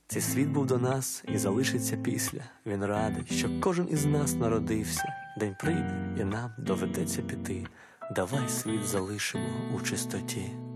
Цей світ був до нас і залишиться після. Він радий, що кожен із нас народився. День прийде, і нам доведеться піти. Давай світ залишимо у чистоті.